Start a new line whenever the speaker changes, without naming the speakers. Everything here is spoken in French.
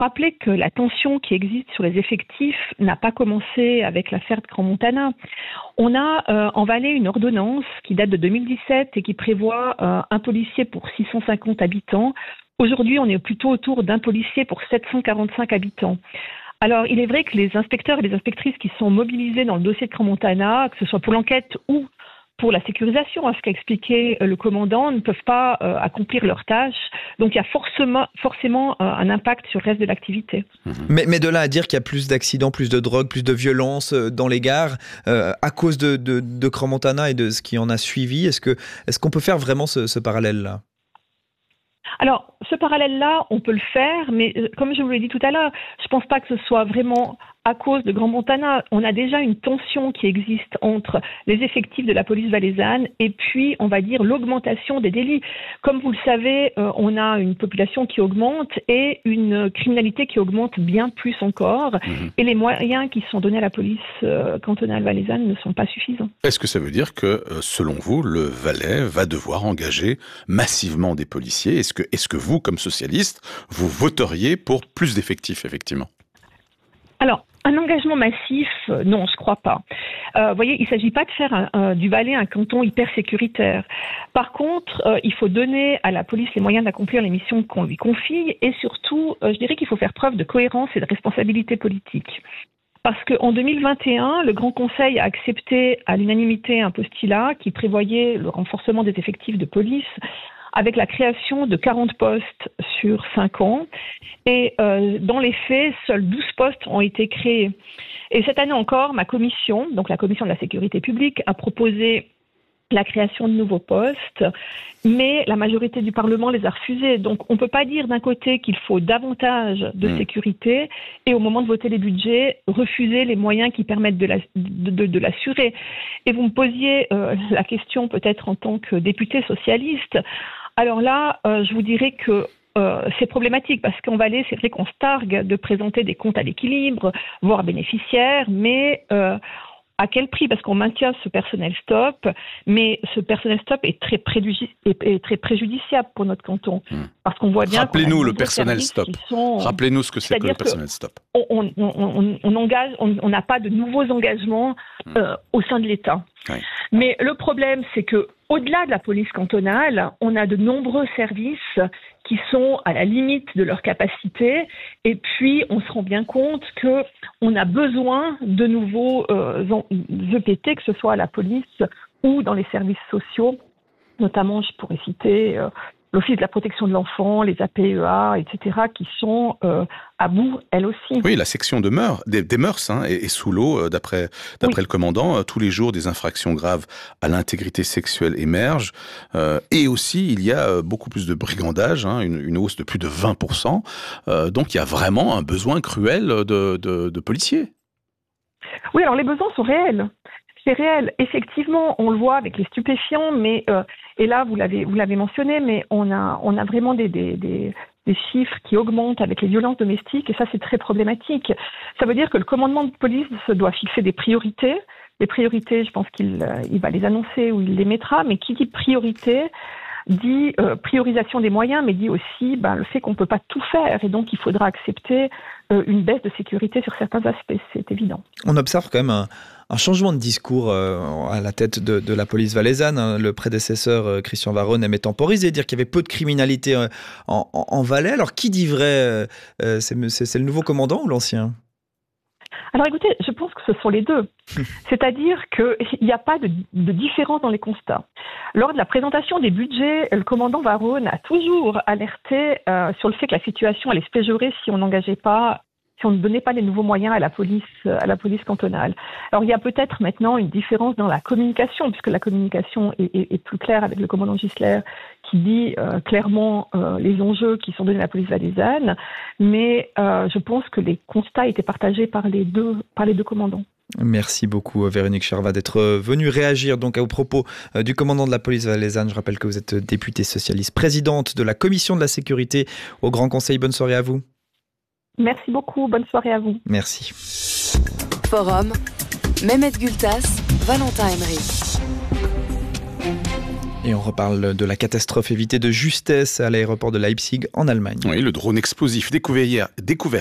rappeler que la tension qui existe sur les effectifs n'a pas commencé avec l'affaire de Grand Montana. On a en Valais une ordonnance qui date de 2017 et qui prévoit un policier pour 650 habitants. Aujourd'hui, on est plutôt autour d'un policier pour 745 habitants. Alors, il est vrai que les inspecteurs et les inspectrices qui sont mobilisés dans le dossier de Grand Montana, que ce soit pour l'enquête ou pour la sécurisation, ce qu'a expliqué le commandant, ne peuvent pas accomplir leurs tâches. Donc, il y a forcément un impact sur le reste de l'activité.
Mais de là à dire qu'il y a plus d'accidents, plus de drogue, plus de violence dans les gares à cause de Grand Montana et de ce qui en a suivi, est-ce qu'on peut faire vraiment ce parallèle-là ?
Alors, ce parallèle-là, on peut le faire, mais comme je vous l'ai dit tout à l'heure, je ne pense pas que ce soit vraiment à cause de Grand Montana. On a déjà une tension qui existe entre les effectifs de la police valaisanne et puis, on va dire, l'augmentation des délits. Comme vous le savez, on a une population qui augmente et une criminalité qui augmente bien plus encore. Et les moyens qui sont donnés à la police cantonale valaisanne ne sont pas suffisants.
Est-ce que ça veut dire que, selon vous, le Valais va devoir engager massivement des policiers ? Est-ce que vous, comme socialiste, vous voteriez pour plus d'effectifs, effectivement ?
Alors, un engagement massif, non, je ne crois pas. Vous voyez, il ne s'agit pas de faire du Valais un canton hyper sécuritaire. Par contre, il faut donner à la police les moyens d'accomplir les missions qu'on lui confie et surtout, je dirais qu'il faut faire preuve de cohérence et de responsabilité politique. Parce qu'en 2021, le Grand Conseil a accepté à l'unanimité un postulat qui prévoyait le renforcement des effectifs de police avec la création de 40 postes sur 5 ans. Et dans les faits, seuls 12 postes ont été créés. Et cette année encore, ma commission, donc la commission de la sécurité publique, a proposé la création de nouveaux postes, mais la majorité du Parlement les a refusés. Donc on ne peut pas dire d'un côté qu'il faut davantage de sécurité et au moment de voter les budgets, refuser les moyens qui permettent de l'assurer. Et vous me posiez la question peut-être en tant que député socialiste. Alors là, je vous dirais que c'est problématique parce qu'en Valais, c'est vrai qu'on se targue de présenter des comptes à l'équilibre, voire bénéficiaires, mais à quel prix ? Parce qu'on maintient ce personnel stop, mais ce personnel stop est très préjudiciable pour notre canton. Parce qu'on voit bien.
Rappelez-nous le personnel stop. Rappelez-nous ce que c'est que le personnel stop.
On n'a pas de nouveaux engagements au sein de l'État.
Oui.
Mais le problème, c'est que au-delà de la police cantonale, on a de nombreux services qui sont à la limite de leur capacité. Et puis, on se rend bien compte qu'on a besoin de nouveaux EPT, que ce soit à la police ou dans les services sociaux. Notamment, je pourrais citer l'Office de la protection de l'enfant, les APEA, etc., qui sont à bout, elles aussi.
Oui, la section des mœurs est sous l'eau, d'après le commandant. Tous les jours, des infractions graves à l'intégrité sexuelle émergent. Et aussi, il y a beaucoup plus de brigandage, une hausse de plus de 20%. Donc, il y a vraiment un besoin cruel de policiers.
Oui, alors les besoins sont réels. C'est réel. Effectivement, on le voit avec les stupéfiants, mais et là vous l'avez mentionné, mais on a vraiment des chiffres qui augmentent avec les violences domestiques et ça c'est très problématique. Ça veut dire que le commandement de police doit fixer des priorités. Les priorités, je pense qu'il va les annoncer ou il les mettra, mais qui dit priorité dit priorisation des moyens, mais dit aussi le fait qu'on ne peut pas tout faire et donc il faudra accepter une baisse de sécurité sur certains aspects, c'est évident.
On observe quand même un changement de discours à la tête de la police valaisanne. Le prédécesseur Christian Varron aimait temporiser, dire qu'il y avait peu de criminalité en Valais. Alors qui dit vrai ? C'est le nouveau commandant ou l'ancien ?
Alors écoutez, je pense que ce sont les deux. C'est-à-dire qu'il n'y a pas de différence dans les constats. Lors de la présentation des budgets, le commandant Varron a toujours alerté sur le fait que la situation allait se péjorer si on ne donnait pas les nouveaux moyens à la police cantonale. Alors il y a peut-être maintenant une différence dans la communication, puisque la communication est plus claire avec le commandant Gisler qui dit clairement les enjeux qui sont donnés à la police valaisanne, mais je pense que les constats étaient partagés par les deux commandants.
Merci beaucoup Véronique Charvat d'être venue réagir donc aux propos du commandant de la police valaisanne. Je rappelle que vous êtes députée socialiste, présidente de la commission de la sécurité au Grand Conseil. Bonne soirée à vous.
Merci beaucoup, bonne soirée à vous.
Merci.
Forum, Mehmet Gültas, Valentin Emery.
Et on reparle de la catastrophe évitée de justesse à l'aéroport de Leipzig en Allemagne.
Oui, le drone explosif découvert